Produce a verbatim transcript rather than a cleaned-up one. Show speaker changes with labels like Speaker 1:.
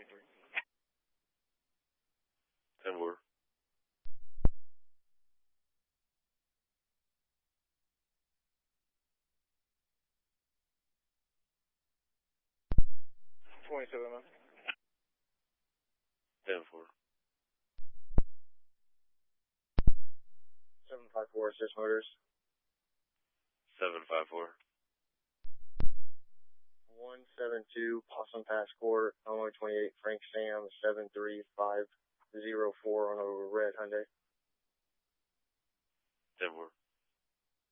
Speaker 1: ten four.
Speaker 2: twenty-seven, man.
Speaker 1: ten four.
Speaker 2: seven five four, assist motors.
Speaker 1: seven five four.
Speaker 2: one seven two, Possum Pass Court, Illinois twenty-eight, Frank Sam, seven three five zero four on a red Hyundai.
Speaker 1: ten four.